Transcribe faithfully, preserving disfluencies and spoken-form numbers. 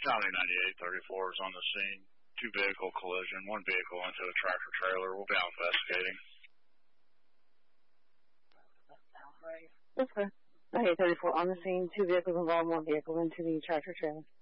County ninety-eight thirty-four is on the scene. Two vehicle collision, one vehicle into a tractor trailer. We'll be out investigating. That's good. ninety-eight thirty-four on the scene, two vehicles involved, one vehicle into the tractor trailer.